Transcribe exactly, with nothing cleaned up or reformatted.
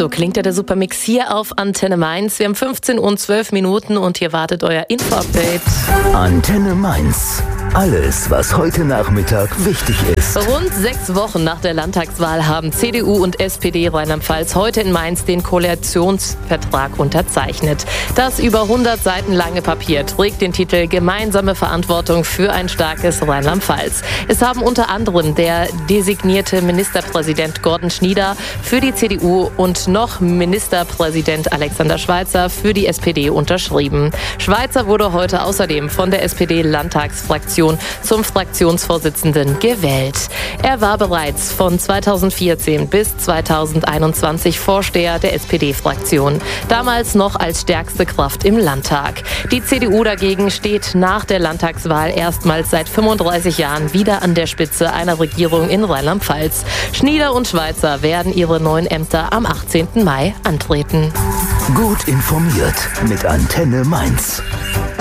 So klingt ja der Supermix hier auf Antenne Mainz. Wir haben fünfzehn Uhr und zwölf Minuten und hier wartet euer Info-Update. Antenne Mainz. Alles, was heute Nachmittag wichtig ist. Rund sechs Wochen nach der Landtagswahl haben C D U und S P D Rheinland-Pfalz heute in Mainz den Koalitionsvertrag unterzeichnet. Das über hundert Seiten lange Papier trägt den Titel Gemeinsame Verantwortung für ein starkes Rheinland-Pfalz. Es haben unter anderem der designierte Ministerpräsident Gordon Schnieder für die C D U und noch Ministerpräsident Alexander Schweitzer für die S P D unterschrieben. Schweitzer wurde heute außerdem von der S P D-Landtagsfraktion zum Fraktionsvorsitzenden gewählt. Er war bereits von zweitausendvierzehn bis zweitausendeinundzwanzig Vorsteher der S P D-Fraktion, damals noch als stärkste Kraft im Landtag. Die C D U dagegen steht nach der Landtagswahl erstmals seit fünfunddreißig Jahren wieder an der Spitze einer Regierung in Rheinland-Pfalz. Schnieder und Schweitzer werden ihre neuen Ämter am achtzehnten Mai antreten. Gut informiert mit Antenne Mainz.